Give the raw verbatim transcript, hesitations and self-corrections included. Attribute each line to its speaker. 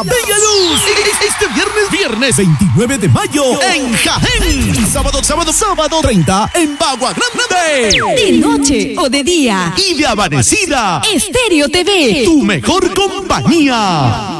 Speaker 1: Bella Luz. Este viernes, viernes veintinueve de mayo en Jaén. Sábado, sábado, sábado treinta en Bagua Grande.
Speaker 2: De noche o de día.
Speaker 1: Y de amanecida.
Speaker 2: Estéreo T V.
Speaker 1: Tu mejor compañía.